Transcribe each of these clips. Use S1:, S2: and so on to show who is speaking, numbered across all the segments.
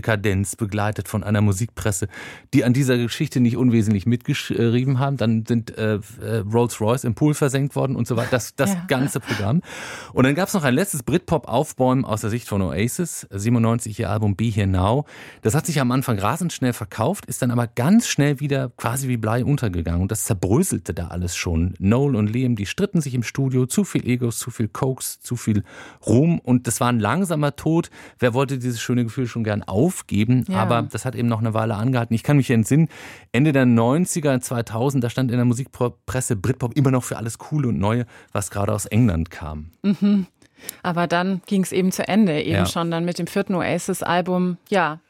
S1: Dekadenz begleitet von einer Musikpresse, die an dieser Geschichte nicht unwesentlich mitgeschrieben haben. Dann sind Rolls-Royce im Pool versenkt worden und so weiter. Das ganze Programm. Und dann gab es noch ein letztes Britpop-Aufbäumen aus der Sicht von Oasis, 97 ihr Album Be Here Now. Das hat sich am Anfang rasend schnell verkauft, ist dann aber ganz schnell wieder quasi wie Blei untergegangen. Und das zerbröselte da alles schon. Noel und Liam, die stritten sich im Studio, zu viel Egos, zu viel Kokes, zu viel Ruhm. Und das war ein langsamer Tod. Wer wollte dieses schöne Gefühl schon gern aufgeben? Ja. Aber das hat eben noch eine Weile angehalten. Ich kann mich entsinnen, Ende der 90er, 2000, da stand in der Musikpresse Britpop immer noch für alles Coole und Neue, was gerade aus England kam.
S2: Mhm. Aber dann ging es eben zu Ende, schon dann mit dem 4. Oasis-Album,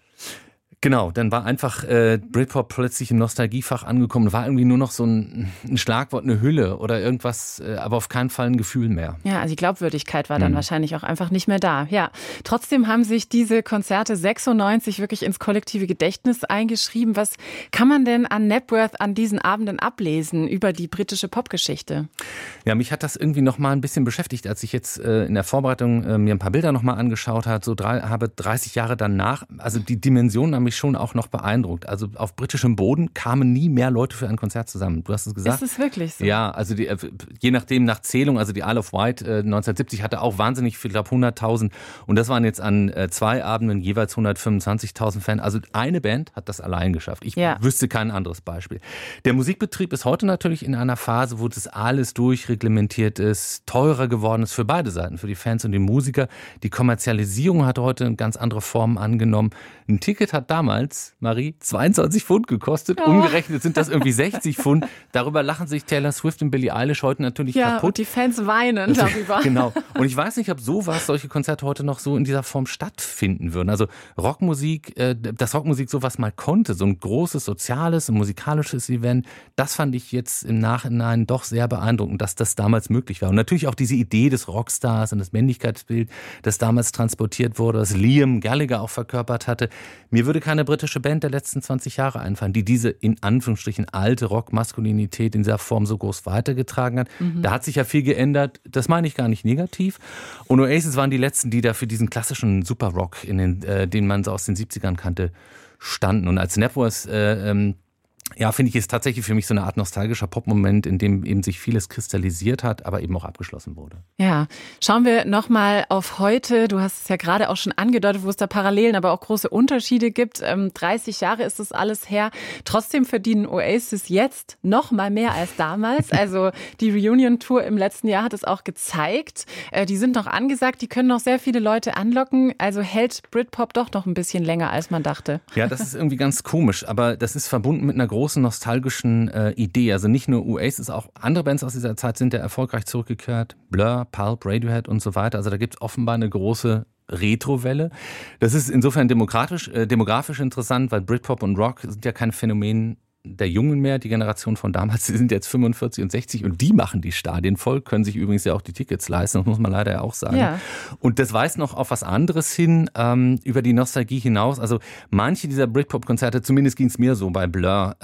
S1: Genau, dann war einfach Britpop plötzlich im Nostalgiefach angekommen. War irgendwie nur noch so ein Schlagwort, eine Hülle oder irgendwas, aber auf keinen Fall ein Gefühl mehr.
S2: Ja, also die Glaubwürdigkeit war dann wahrscheinlich auch einfach nicht mehr da. Ja, trotzdem haben sich diese Konzerte 96 wirklich ins kollektive Gedächtnis eingeschrieben. Was kann man denn an Knebworth an diesen Abenden ablesen über die britische Popgeschichte?
S1: Ja, mich hat das irgendwie noch mal ein bisschen beschäftigt, als ich jetzt in der Vorbereitung mir ein paar Bilder noch mal angeschaut habe. Habe 30 Jahre danach, also die Dimensionen haben mich schon auch noch beeindruckt. Also auf britischem Boden kamen nie mehr Leute für ein Konzert zusammen. Du hast es gesagt.
S2: Ist es wirklich so?
S1: Ja, also je nachdem nach Zählung, also die Isle of Wight 1970 hatte auch wahnsinnig viel, ich glaube 100.000. Und das waren jetzt an 2 Abenden jeweils 125.000 Fans. Also eine Band hat das allein geschafft. Ich wüsste kein anderes Beispiel. Der Musikbetrieb ist heute natürlich in einer Phase, wo das alles durchreglementiert ist, teurer geworden ist für beide Seiten, für die Fans und die Musiker. Die Kommerzialisierung hat heute ganz andere Formen angenommen. Ein Ticket hat damals, Marie, 22 Pfund gekostet. Oh. Umgerechnet sind das irgendwie 60 Pfund. Darüber lachen sich Taylor Swift und Billie Eilish heute natürlich kaputt.
S2: Und die Fans weinen darüber.
S1: Genau. Und ich weiß nicht, ob solche Konzerte heute noch so in dieser Form stattfinden würden. Also Rockmusik, dass Rockmusik sowas mal konnte, so ein großes soziales und musikalisches Event, das fand ich jetzt im Nachhinein doch sehr beeindruckend, dass das damals möglich war. Und natürlich auch diese Idee des Rockstars und das Männlichkeitsbild, das damals transportiert wurde, das Liam Gallagher auch verkörpert hatte. Mir würde keine britische Band der letzten 20 Jahre einfallen, die diese in Anführungsstrichen alte Rockmaskulinität in dieser Form so groß weitergetragen hat. Mhm. Da hat sich ja viel geändert. Das meine ich gar nicht negativ. Und Oasis waren die letzten, die da für diesen klassischen Superrock, den man so aus den 70ern kannte, standen. Und als Knebworth finde ich, ist tatsächlich für mich so eine Art nostalgischer Popmoment, in dem eben sich vieles kristallisiert hat, aber eben auch abgeschlossen wurde.
S2: Ja, schauen wir nochmal auf heute. Du hast es ja gerade auch schon angedeutet, wo es da Parallelen, aber auch große Unterschiede gibt. 30 Jahre ist das alles her. Trotzdem verdienen Oasis jetzt noch mal mehr als damals. Also die Reunion-Tour im letzten Jahr hat es auch gezeigt. Die sind noch angesagt, die können noch sehr viele Leute anlocken. Also hält Britpop doch noch ein bisschen länger, als man dachte.
S1: Ja, das ist irgendwie ganz komisch, aber das ist verbunden mit einer großen nostalgischen Idee. Also nicht nur Oasis, auch andere Bands aus dieser Zeit sind ja erfolgreich zurückgekehrt. Blur, Pulp, Radiohead und so weiter. Also da gibt es offenbar eine große Retrowelle. Das ist insofern demografisch interessant, weil Britpop und Rock sind ja kein Phänomen der Jungen mehr, die Generation von damals, die sind jetzt 45 und 60 und die machen die Stadien voll, können sich übrigens ja auch die Tickets leisten, das muss man leider ja auch sagen. Ja. Und das weist noch auf was anderes hin, über die Nostalgie hinaus. Also manche dieser Britpop-Konzerte, zumindest ging es mir so bei Blur,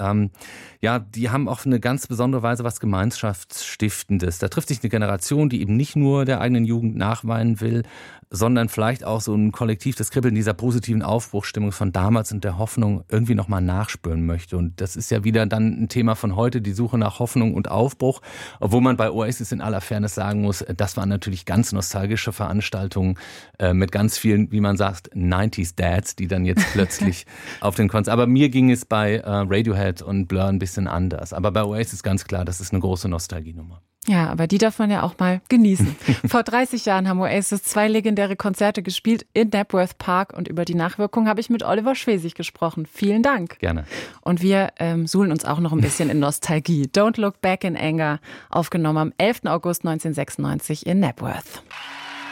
S1: die haben auf eine ganz besondere Weise was Gemeinschaftsstiftendes. Da trifft sich eine Generation, die eben nicht nur der eigenen Jugend nachweinen will, sondern vielleicht auch so ein Kollektiv, das Kribbeln dieser positiven Aufbruchsstimmung von damals und der Hoffnung irgendwie nochmal nachspüren möchte. Und das ist ja wieder dann ein Thema von heute, die Suche nach Hoffnung und Aufbruch. Obwohl man bei Oasis in aller Fairness sagen muss, das waren natürlich ganz nostalgische Veranstaltungen mit ganz vielen, wie man sagt, 90s Dads, die dann jetzt plötzlich auf den Konzert. Aber mir ging es bei Radiohead und Blur ein bisschen anders. Aber bei Oasis ganz klar, das ist eine große Nostalgienummer.
S2: Ja, aber die darf man ja auch mal genießen. Vor 30 Jahren haben Oasis 2 legendäre Konzerte gespielt in Knebworth Park und über die Nachwirkung habe ich mit Oliver Schwesig gesprochen. Vielen Dank.
S1: Gerne.
S2: Und wir suhlen uns auch noch ein bisschen in Nostalgie. Don't Look Back in Anger, aufgenommen am 11. August 1996 in Knebworth.